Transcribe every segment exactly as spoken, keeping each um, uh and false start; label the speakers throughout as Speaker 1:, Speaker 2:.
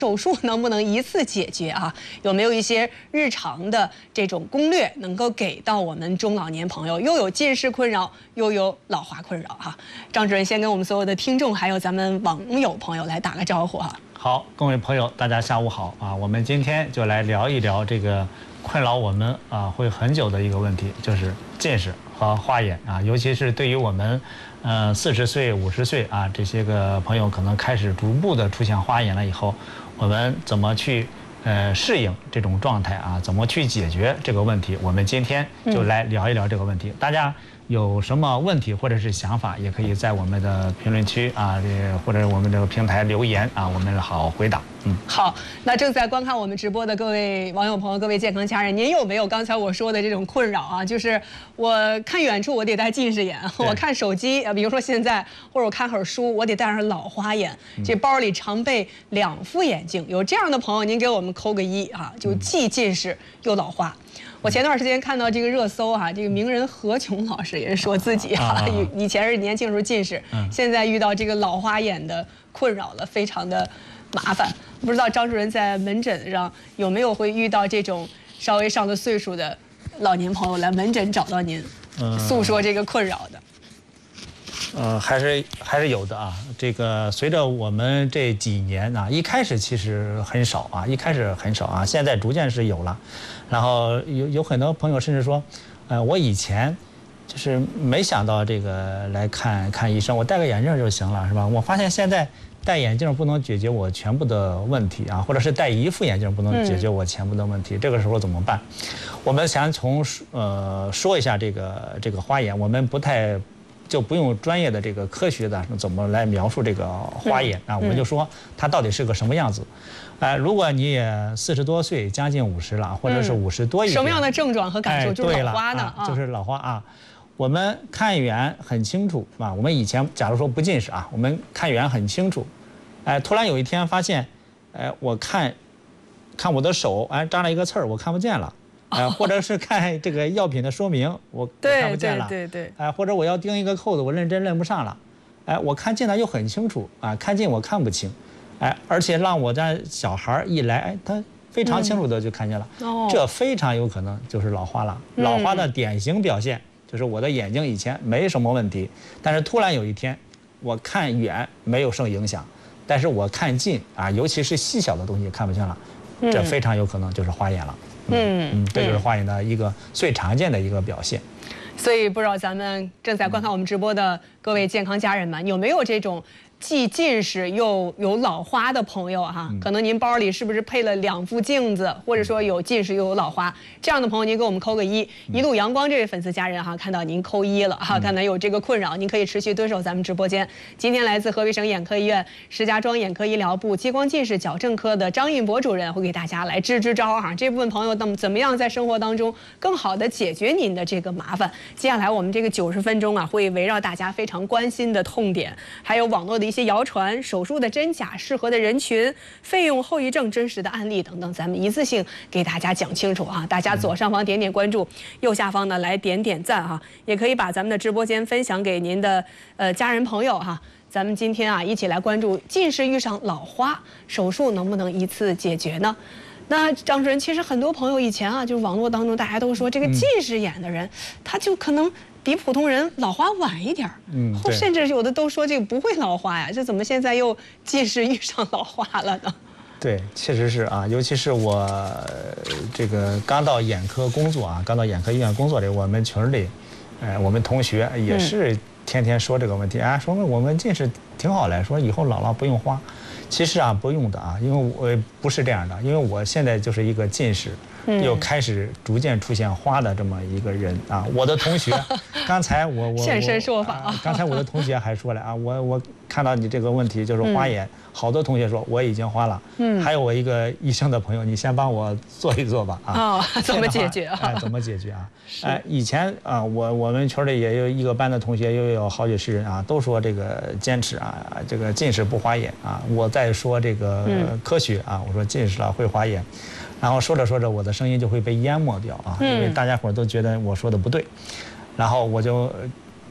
Speaker 1: 手术能不能一次解决啊？有没有一些日常的这种攻略能够给到我们中老年朋友，又有近视困扰，又有老花困扰哈？张主任先跟我们所有的听众还有咱们网友朋友来打个招呼哈。
Speaker 2: 好，各位朋友，大家下午好啊！我们今天就来聊一聊这个困扰我们啊会很久的一个问题，就是近视和花眼啊，尤其是对于我们。 呃，四十岁、五十岁啊，这些个朋友可能开始逐步的出现花眼了以后，我们怎么去呃适应这种状态啊？怎么去解决这个问题？我们今天就来聊一聊这个问题。嗯、大家有什么问题或者是想法，也可以在我们的评论区啊，或者我们这个平台留言啊，我们好回答。嗯，
Speaker 1: 好，那正在观看我们直播的各位网友朋友、各位健康家人，您有没有刚才我说的这种困扰啊？就是我看远处我得戴近视眼，我看手机啊，比如说现在，或者我看会儿书，我得戴上老花眼。嗯、这包里常备两副眼镜，有这样的朋友，您给我们扣个一啊，就既近视又老花。嗯 我前段时间看到这个热搜哈、啊，这个名人何炅老师也是说自己哈、啊，以前是年轻时候近视，现在遇到这个老花眼的困扰了，非常的麻烦。不知道张主任在门诊上有没有会遇到这种稍微上了岁数的老年朋友来门诊找到您，诉说这个困扰的？
Speaker 2: 呃，还是还是有的啊。这个随着我们这几年啊，一开始其实很少啊，一开始很少啊，现在逐渐是有了。然后有有很多朋友甚至说，呃，我以前就是没想到这个来看看医生，我戴个眼镜就行了，是吧？我发现现在戴眼镜不能解决我全部的问题啊，或者是戴一副眼镜不能解决我全部的问题，嗯、这个时候怎么办？我们先从呃说一下这个这个花眼，我们不太。 就不用专业的这个科学的怎么来描述这个花眼啊，我们就说它到底是个什么样子。呃，如果你也四十多岁，将近五十了，或者是五十多一点，
Speaker 1: 什么样的症状和感受就是老花呢？
Speaker 2: 啊，就是老花啊。我们看远很清楚啊，我们以前假如说不近视啊，我们看远很清楚，哎，突然有一天发现，哎，我看，看我的手，哎，扎了一个刺儿，我看不见了。 呃，或者是看这个药品的说明，我看不见了。
Speaker 1: 对对对。
Speaker 2: 哎，或者我要钉一个扣子，我认真认不上了。哎，我看近了又很清楚啊，看近我看不清。哎，而且让我家小孩一来，哎，他非常清楚的就看见了。哦。这非常有可能就是老花了。老花的典型表现就是我的眼睛以前没什么问题，但是突然有一天，我看远没有受影响，但是我看近啊，尤其是细小的东西看不清了，这非常有可能就是花眼了。 嗯嗯，这就是花眼的一个最常见的一个表现。
Speaker 1: 所以不知道咱们正在观看我们直播的各位健康家人们，有没有这种既近视又有老花的朋友哈？可能您包里是不是配了两副镜子，或者说有近视又有老花？这样的朋友，您给我们扣个一。一路阳光这位粉丝家人哈，看到您扣一了哈，看来有这个困扰，您可以持续蹲守咱们直播间。今天来自河北省眼科医院石家庄眼科医疗部激光近视矫正科的张印博主任会给大家来支支招哈。这部分朋友那么怎么样在生活当中更好的解决您的这个麻烦？接下来我们这个九十分钟啊，会围绕大家非常关心的痛点，还有网络的一些谣传、手术的真假、适合的人群、费用、后遗症真实的案例等等，咱们一次性给大家讲清楚啊！大家左上方点点关注，右下方呢来点点赞哈，也可以把咱们的直播间分享给您的呃家人朋友哈。咱们今天啊一起来关注近视遇上老花，手术能不能一次解决呢？那张主任，其实很多朋友以前啊，就是网络当中大家都说这个近视眼的人，他就可能。 比普通人老花晚一点儿，嗯，甚至有的都说这个不会老花呀，这怎么现在又近视遇上老花了呢？
Speaker 2: 对，确实是啊，尤其是我这个刚到眼科工作啊，刚到眼科医院工作的，我们群里，呃，我们同学也是天天说这个问题，啊，说我们近视挺好来说以后老了不用花，其实啊不用的啊，因为我不是这样的，因为我现在就是一个近视。 又开始逐渐出现花的这么一个人啊！我的同学，刚才我我
Speaker 1: 现身说法
Speaker 2: 啊！刚才我的同学还说了啊，我我看到你这个问题就是花眼，好多同学说我已经花了，嗯，还有我一个医生的朋友，你先帮我做一做吧啊！
Speaker 1: 哦，怎么解决啊？
Speaker 2: 哎，怎么解决啊？哎，以前啊，我我们群里也有一个班的同学，又有好几十人啊，都说这个坚持啊，这个近视不花眼啊。我在说这个科学啊，我说近视了会花眼。 然后说着说着，我的声音就会被淹没掉啊，因为大家伙都觉得我说的不对，然后我就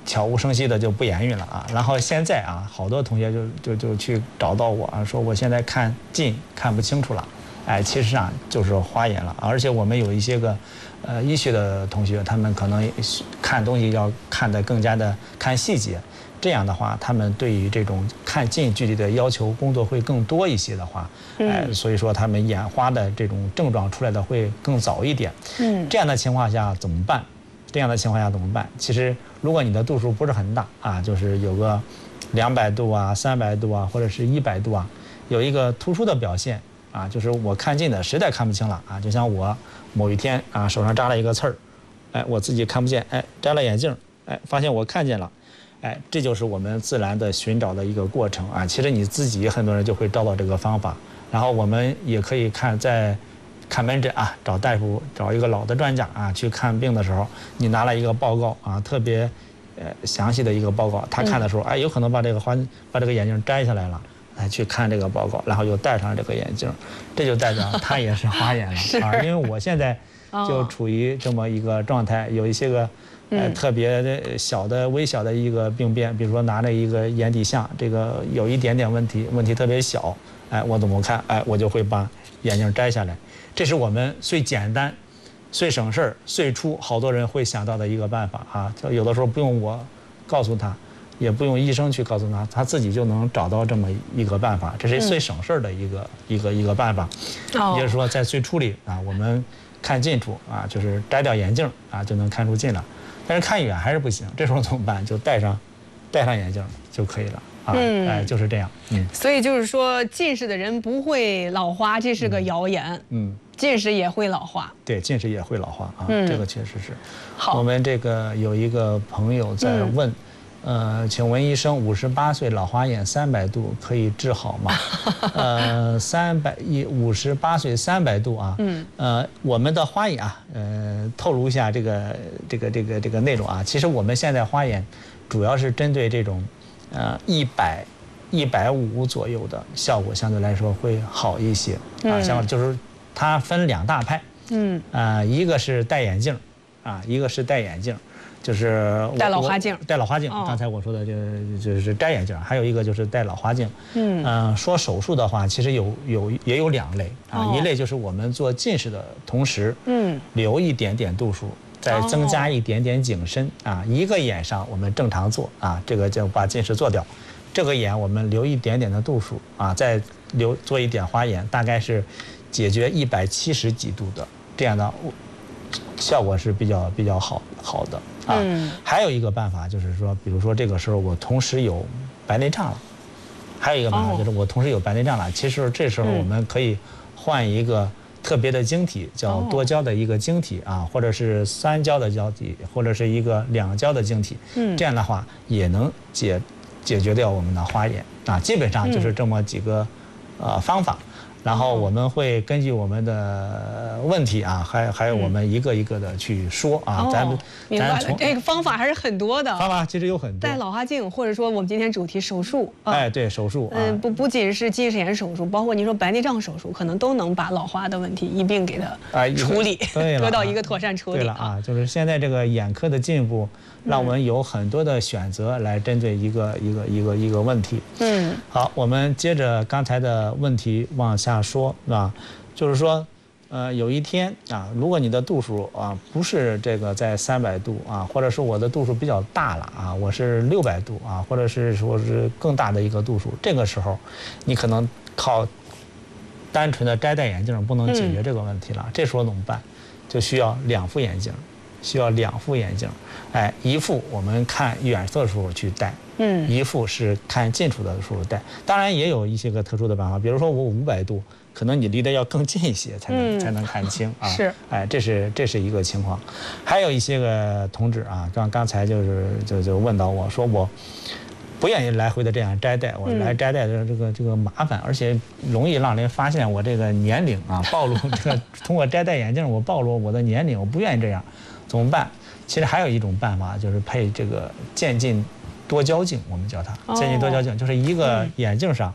Speaker 2: 悄无声息的就不言语了啊。然后现在啊，好多同学就就就去找到我啊，说我现在看近看不清楚了，哎，其实上就是花眼了。而且我们有一些个呃医学的同学，他们可能看东西要看得更加的看细节。这样的话，他们对于这种看近距离的要求工作会更多一些的话，哎，所以说他们眼花的这种症状出来的会更早一点。嗯，这样的情况下怎么办？这样的情况下怎么办？其实，如果你的度数不是很大啊，就是有个两百度啊、三百度啊，或者是一百度啊，有一个突出的表现啊，就是我看近的实在看不清了啊，就像我某一天啊手上扎了一个刺儿，哎，我自己看不见，哎，摘了眼镜，哎，发现我看见了。哎，这就是我们自然的寻找的一个过程啊。其实你自己很多人就会找到这个方法，然后我们也可以看在看门诊啊，找大夫找一个老的专家啊去看病的时候，你拿了一个报告啊，特别呃详细的一个报告，他看的时候，哎，有可能把这个花把这个眼镜摘下来了，哎，去看这个报告，然后又戴上这个眼镜，这就代表他也是花眼了啊。因为我现在就处于这么一个状态，有一些个。呃，特别的小的、微小的一个病变，比如说拿着一个眼底像，这个有一点点问题，问题特别小，哎，我怎么看？哎，我就会把眼镜摘下来。这是我们最简单、最省事儿、最初好多人会想到的一个办法啊。就有的时候不用我告诉他，也不用医生去告诉他，他自己就能找到这么一个办法。这是最省事儿的一个、嗯、一个一个办法。哦，也就是说，在最初里啊，我们看近处啊，就是摘掉眼镜啊，就能看出近了。但是看远还是不行，这时候怎么办？就戴上，戴上眼镜就可以了啊！嗯，哎，就是这样。嗯，
Speaker 1: 所以就是说，近视的人不会老花，这是个谣言。嗯，近视也会老花。
Speaker 2: 对，近视也会老花啊，嗯、这个确实是。好，我们这个有一个朋友在问。嗯呃，请问医生，五十八岁老花眼三百度可以治好吗？呃，三百一五十八岁三百度啊，嗯，呃，我们的花眼啊，呃，透露一下这个这个这个这个内容啊。其实我们现在花眼主要是针对这种，呃，一百一百五左右的效果相对来说会好一些啊。像就是它分两大派，嗯，啊、呃，一个是戴眼镜，啊，一个是戴眼镜。就是
Speaker 1: 戴老花镜，
Speaker 2: 戴老花镜。哦、刚才我说的就就是摘眼镜，还有一个就是戴老花镜。嗯，呃，说手术的话，其实有有也有两类啊，哦、一类就是我们做近视的同时，嗯，留一点点度数，再增加一点点景深啊。一个眼上我们正常做啊，这个就把近视做掉；这个眼我们留一点点的度数啊，再留做一点花眼，大概是解决一百七十几度的这样的。效果是比较比较好好的啊，嗯、还有一个办法就是说，比如说这个时候我同时有白内障了，还有一个办法就是我同时有白内障了，其实这时候我们可以换一个特别的晶体，叫多焦的一个晶体啊，或者是三焦的胶体，或者是一个两焦的晶体，嗯，这样的话也能解解决掉我们的花眼啊，基本上就是这么几个呃方法。然后我们会根据我们的问题啊，还还有我们一个一个的去说啊，咱们
Speaker 1: 明白了，这个方法还是很多的。
Speaker 2: 方法其实有很多。
Speaker 1: 戴老花镜，或者说我们今天主题手术。
Speaker 2: 哎，对，手术。
Speaker 1: 嗯，不不仅是近视眼手术，包括您说白内障手术，可能都能把老花的问题一并给它处理，得到一个妥善处理。
Speaker 2: 对了啊，就是现在这个眼科的进步，让我们有很多的选择来针对一个一个一个一个问题。嗯。好，我们接着刚才的问题往下说，是吧？就是说，呃，有一天啊，如果你的度数啊不是这个在三百度啊，或者是我的度数比较大了啊，我是六百度啊，或者是说是更大的一个度数，这个时候，你可能靠单纯的摘戴眼镜不能解决这个问题了。嗯、这时候怎么办？就需要两副眼镜，需要两副眼镜。哎，一副我们看远色的时候去戴。嗯，一副是看近处的时候戴，当然也有一些个特殊的办法，比如说我五百度，可能你离得要更近一些才能、嗯、才能看清啊。是，哎，这是这是一个情况。还有一些个同志啊，刚刚才就是就就问到我说我不愿意来回的这样摘戴，我来摘戴的这个这个麻烦，而且容易让人发现我这个年龄啊，暴露这个通过摘戴眼镜我暴露我的年龄，我不愿意这样，怎么办？其实还有一种办法就是配这个渐进多焦镜，我们叫它渐进多焦镜，就是一个眼镜上，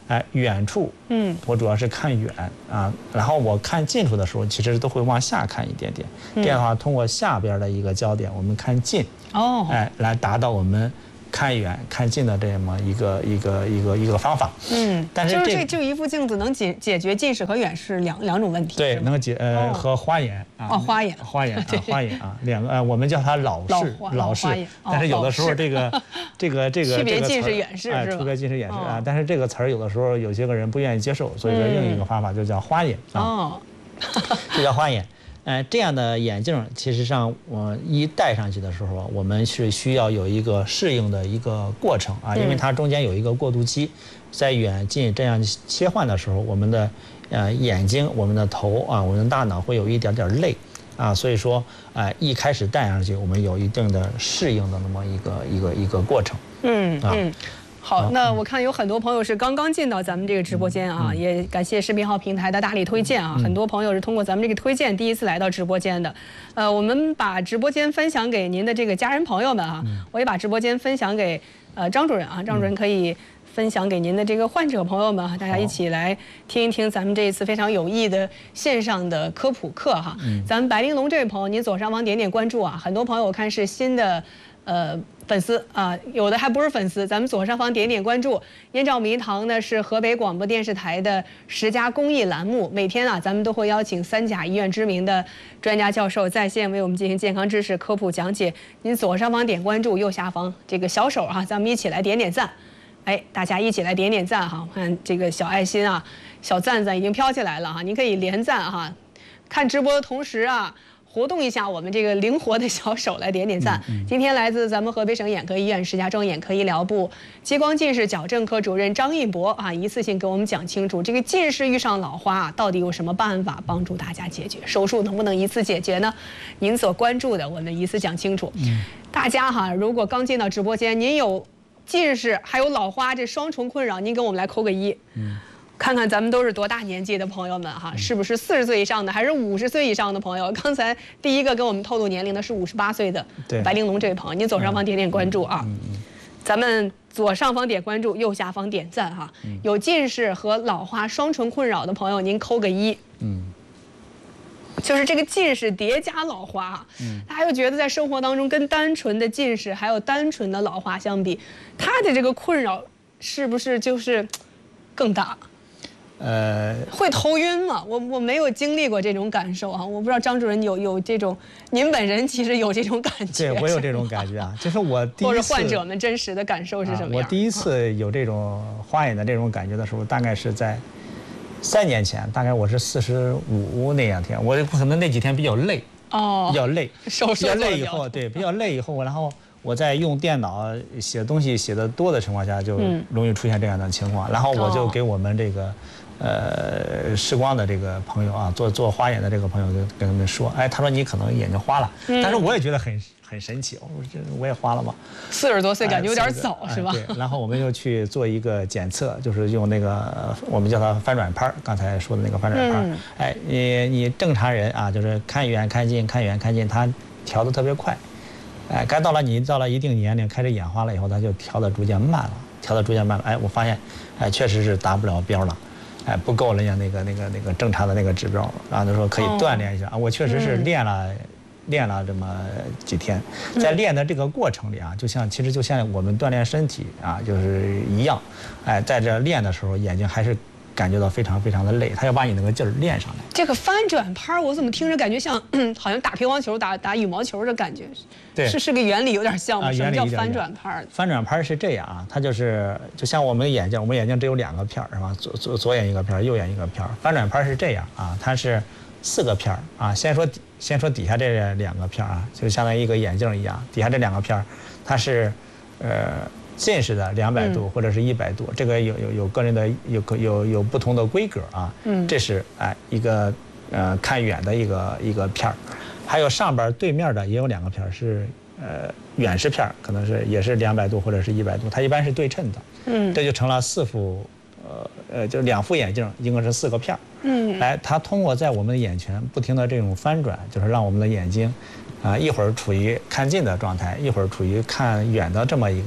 Speaker 2: 哎，远处，嗯，我主要是看远啊，然后我看近处的时候，其实都会往下看一点点。这样的话，通过下边的一个焦点，我们看近，哦，哎，来达到我们看远看近的这么一个一个一个一个方法。嗯，但是
Speaker 1: 就是这就一副镜子能解解决近视和远视两两种问题。
Speaker 2: 对，能解呃和花眼啊。
Speaker 1: 哦，花眼，
Speaker 2: 花眼啊，花眼啊，两个呃，我们叫它老视老视，但是有的时候这个这个这个
Speaker 1: 区别近视远视是吧？
Speaker 2: 区别近视远视啊，但是这个词儿有的时候有些个人不愿意接受，所以说另一个方法就叫花眼啊。哦，这叫花眼。呃，这样的眼镜，其实上我一戴上去的时候，我们是需要有一个适应的一个过程啊，因为它中间有一个过渡期，在远近这样切换的时候，我们的呃眼睛、我们的头啊、我们的大脑会有一点点累啊，所以说呃一开始戴上去，我们有一定的适应的那么一个一个一个过程。嗯啊。
Speaker 1: 嗯好，那我看有很多朋友是刚刚进到咱们这个直播间啊，也感谢视频号平台的大力推荐啊，很多朋友是通过咱们这个推荐第一次来到直播间的。呃，我们把直播间分享给您的这个家人朋友们啊，我也把直播间分享给呃张主任啊，张主任可以分享给您的这个患者朋友们，大家一起来听一听咱们这一次非常有益的线上的科普课哈。咱们白玲珑这位朋友，您左上方点点关注啊，很多朋友我看是新的呃。粉丝啊，有的还不是粉丝，咱们左上方点点关注。燕赵迷堂呢是河北广播电视台的十佳公益栏目，每天啊咱们都会邀请三甲医院知名的专家教授在线为我们进行健康知识科普讲解。您左上方点关注，右下方这个小手啊，咱们一起来点点赞。哎，大家一起来点点赞哈，看这个小爱心啊，小赞赞已经飘起来了哈，您可以连赞哈。看直播的同时啊。活动一下我们这个灵活的小手，来点点赞。嗯嗯、今天来自咱们河北省眼科医院石家庄眼科医疗部激光近视矫正科主任张印博啊，一次性给我们讲清楚这个近视遇上老花、啊、到底有什么办法帮助大家解决？手术能不能一次解决呢？您所关注的，我们一次讲清楚。嗯、大家哈，如果刚进到直播间，您有近视还有老花这双重困扰，您给我们来扣个一。嗯看看咱们都是多大年纪的朋友们哈，是不是四十岁以上的，还是五十岁以上的朋友？刚才第一个跟我们透露年龄的是五十八岁的白玲珑这位朋友，您左上方点点关注啊。嗯嗯、咱们左上方点关注，右下方点赞哈。嗯、有近视和老花双重困扰的朋友，您扣个一。嗯。就是这个近视叠加老花，嗯，大家又觉得在生活当中跟单纯的近视还有单纯的老花相比，他的这个困扰是不是就是更大？呃，会头晕吗？我我没有经历过这种感受啊，我不知道张主任有有这种，您本人其实有这种感觉？
Speaker 2: 对，我有这种感觉啊，就是我第一次，
Speaker 1: 或者患者们真实的感受是什么样？
Speaker 2: 啊、我第一次有这种花眼的这种感觉的时候，大概是在三年前，大概我是四十五那两天，我可能那几天比较累，哦，比较累，
Speaker 1: 手术
Speaker 2: 比较累以后，对，比较累以后，然后我在用电脑写东西写得多的情况下，就容易出现这样的情况，嗯、然后我就给我们这个。呃，视光的这个朋友啊，做做花眼的这个朋友就跟他们说，哎，他说你可能眼睛花了，嗯、但是我也觉得很很神奇，我说这我也花了吗？
Speaker 1: 四十多岁感觉有点早、哎、是吧？
Speaker 2: 对，然后我们又去做一个检测，就是用那个我们叫它翻转拍，刚才说的那个翻转拍，嗯、哎，你你正常人啊，就是看远看近看远看近，它调得特别快，哎，该到了你到了一定年龄开始眼花了以后，它就调得逐渐慢了，调得逐渐慢了，哎，我发现，哎，确实是达不了标了。哎，不够人家那个那个那个正常的那个指标，然后他说可以锻炼一下啊。我确实是练了、嗯、练了这么几天，在练的这个过程里啊，就像其实就像我们锻炼身体啊，就是一样。哎，在这练的时候，眼睛还是感觉到非常非常的累，他要把你那个劲儿练上来。
Speaker 1: 这个翻转拍，我怎么听着感觉像好像打乒乓球、打打羽毛球的感觉？
Speaker 2: 对，
Speaker 1: 是是个原理有点像吗？
Speaker 2: 啊，
Speaker 1: 什么叫翻转拍？
Speaker 2: 翻转拍是这样啊，它就是就像我们的眼睛，我们眼睛只有两个片儿是吧？左左左眼一个片儿，右眼一个片儿。翻转拍是这样啊，它是四个片儿啊。先说底先说底下这两个片儿啊，就相当于一个眼镜一样，底下这两个片儿，它是呃。近视的两百度或者是一百度，嗯、这个有有有个人的有有有不同的规格啊。嗯，这是哎一个呃看远的一个一个片儿，还有上边对面的也有两个片儿是呃远视片儿，可能是也是两百度或者是一百度，它一般是对称的。嗯，这就成了四副呃呃就两副眼镜，一共是四个片儿。嗯，哎，它通过在我们的眼前不停的这种翻转，就是让我们的眼睛啊、呃、一会儿处于看近的状态，一会儿处于看远的这么一个。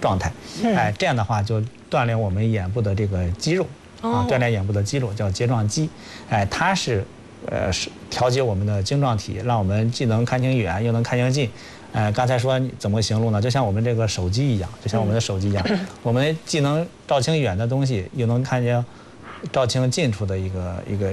Speaker 2: 状态，哎，这样的话就锻炼我们眼部的这个肌肉啊，锻炼眼部的肌肉叫睫状肌，哎，它是呃是调节我们的晶状体，让我们既能看清远又能看清近。呃，刚才说怎么形容呢？就像我们这个手机一样，就像我们的手机一样，我们既能照清远的东西，又能看见照清近处的一个一个。